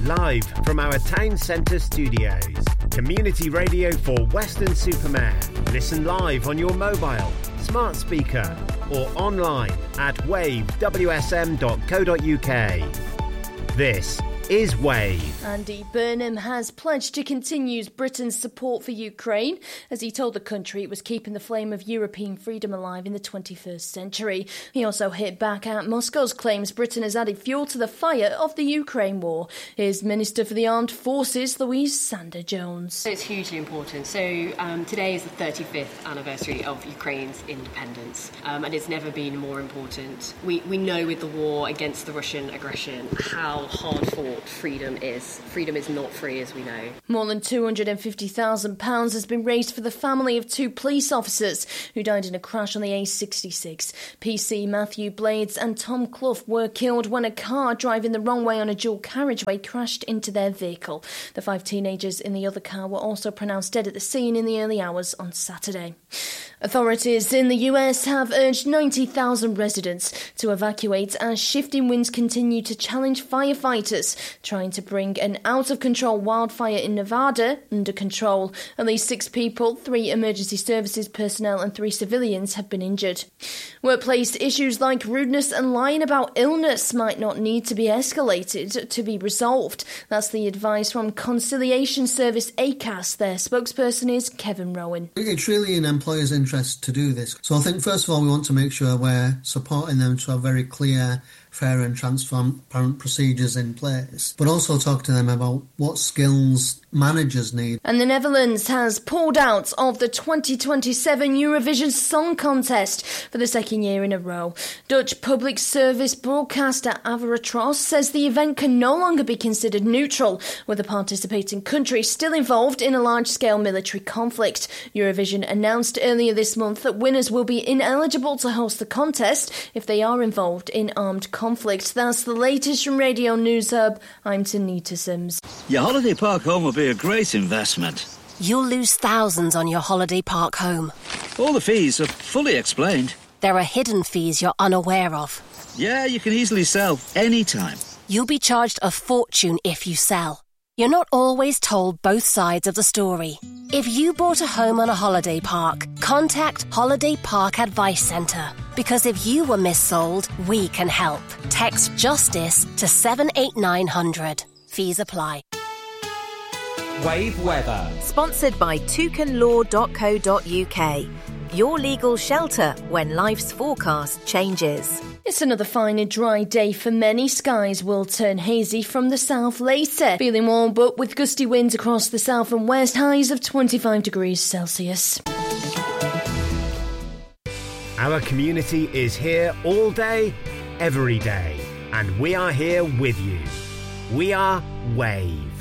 live from our town centre studios. Community radio for Weston-super-Mare. Listen live on your mobile, smart speaker or online at wavewsm.co.uk. This is Wave. Andy Burnham has pledged to continue Britain's support for Ukraine as he told the country it was keeping the flame of European freedom alive in the 21st century. He also hit back at Moscow's claims Britain has added fuel to the fire of the Ukraine war. Here's Minister for the Armed Forces, Louise Sander-Jones. It's hugely important. So today is the 35th anniversary of Ukraine's independence, and it's never been more important. We know with the war against the Russian aggression how hard-fought freedom is. Freedom is not free, as we know. More than £250,000 has been raised for the family of two police officers who died in a crash on the A66. PC Matthew Blades and Tom Clough were killed when a car driving the wrong way on a dual carriageway crashed into their vehicle. The 5 teenagers in the other car were also pronounced dead at the scene in the early hours on Saturday. Authorities in the US have urged 90,000 residents to evacuate as shifting winds continue to challenge firefighters trying to bring an out-of-control wildfire in Nevada under control. At least 6 people, 3 emergency services personnel and 3 civilians have been injured. Workplace issues like rudeness and lying about illness might not need to be escalated to be resolved. That's the advice from conciliation service ACAS. Their spokesperson is Kevin Rowan. It's really in employers' interest to do this. So I think first of all we want to make sure we're supporting them to have very clear, fair and transparent procedures in place, but also talk to them about what skills managers need. And the Netherlands has pulled out of the 2027 Eurovision Song Contest for the second year in a row. Dutch public service broadcaster Avrotros says the event can no longer be considered neutral, with the participating country still involved in a large-scale military conflict. Eurovision announced earlier this month that winners will be ineligible to host the contest if they are involved in armed conflict. That's the latest from Radio News Hub. I'm Tanita Sims. Your holiday park home will be a great investment. You'll lose thousands on your holiday park home. All the fees are fully explained. There are hidden fees you're unaware of. Yeah, you can easily sell anytime. You'll be charged a fortune if you sell. You're not always told both sides of the story. If you bought a home on a holiday park, contact Holiday Park Advice Centre. Because if you were missold, we can help. Text JUSTICE to 78900. Fees apply. Wave Weather. Sponsored by toucanlaw.co.uk. Your legal shelter when life's forecast changes. It's another fine and dry day for many. Skies will turn hazy from the south later. Feeling warm but with gusty winds across the south and west, highs of 25 degrees Celsius. Our community is here all day, every day, and we are here with you. We are Wave.